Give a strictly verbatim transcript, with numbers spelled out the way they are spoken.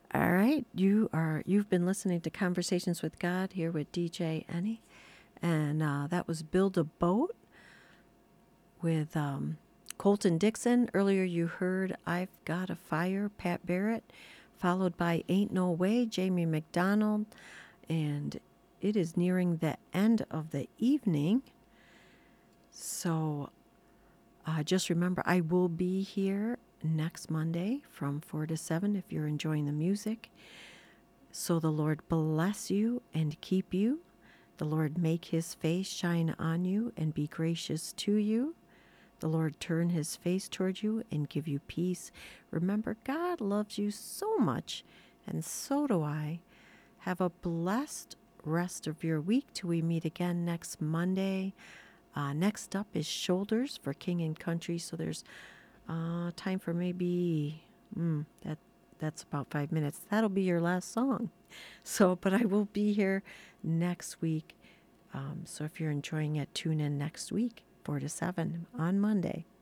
All right, you are you've been listening to Conversations with God here with D J Annie, and uh, that was Build a Boat with um, Colton Dixon. Earlier, you heard I've Got a Fire, Pat Barrett, followed by Ain't No Way, Jamie McDonald, and it is nearing the end of the evening. So uh, just remember, I will be here next Monday from four to seven if you're enjoying the music. So the Lord bless you and keep you. The Lord make his face shine on you and be gracious to you. The Lord turn his face toward you and give you peace. Remember, God loves you so much, and so do I. Have a blessed rest of your week till we meet again next Monday. Uh, next up is Shoulders for King and Country. So there's uh, time for maybe mm, that that's about five minutes. That'll be your last song. So, but I will be here next week. Um, so if you're enjoying it, tune in next week, four to seven on Monday.